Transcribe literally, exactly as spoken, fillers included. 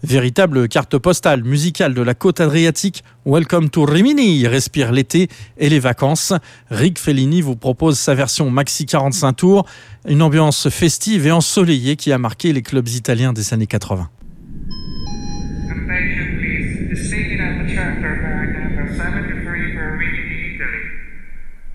Véritable carte postale musicale de la côte adriatique, Welcome to Rimini respire l'été et les vacances. Rick Fellini vous propose sa version maxi quarante-cinq tours, une ambiance festive et ensoleillée qui a marqué les clubs italiens des années quatre-vingts. Attention please, the singing of the chapter bag number seventy-three for Rimini, Italy.